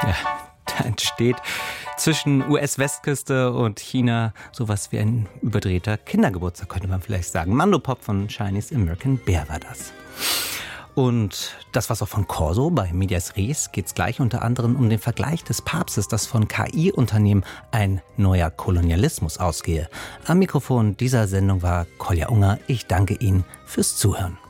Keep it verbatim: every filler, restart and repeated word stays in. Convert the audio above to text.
Ja, da entsteht zwischen U S-Westküste und China sowas wie ein überdrehter Kindergeburtstag, könnte man vielleicht sagen. Mandopop von Chinese American Bear war das. Und das war's auch von Corso. Bei Medias Res geht es gleich unter anderem um den Vergleich des Papstes, dass von K I-Unternehmen ein neuer Kolonialismus ausgehe. Am Mikrofon dieser Sendung war Kolja Unger. Ich danke Ihnen fürs Zuhören.